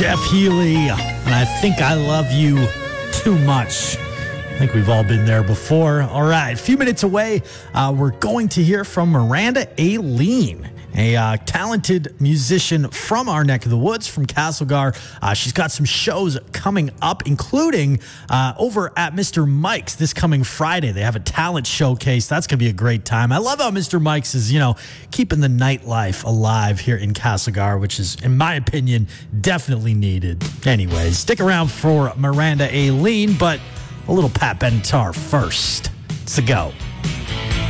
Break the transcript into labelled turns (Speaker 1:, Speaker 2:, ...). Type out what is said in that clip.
Speaker 1: Jeff Healey, and I think I love you too much. I think we've all been there before. All right, a few minutes away, we're going to hear from Miranda Aileen, a talented musician from our neck of the woods, from Castlegar. She's got some shows coming up, including over at Mr. Mike's this coming Friday. They have a talent showcase. That's going to be a great time. I love how Mr. Mike's is, keeping the nightlife alive here in Castlegar, which is, in my opinion, definitely needed. Anyways, stick around for Miranda Aileen, but a little Pat Benatar first. It's a go.